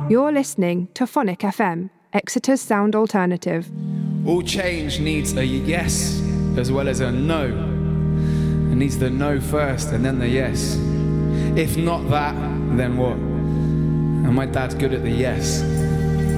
You're listening to Phonic FM, Exeter's sound alternative. All change needs a yes as well as a no. It needs the no first and then the yes. If not that, then what? And my dad's good at the yes.